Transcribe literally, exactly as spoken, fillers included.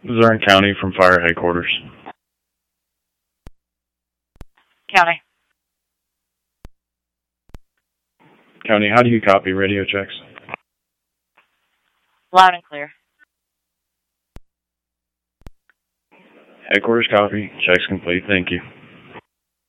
Luzerne County from Fire Headquarters. County. County, how do you copy radio checks? Loud and clear. Headquarters copy. Checks complete. Thank you.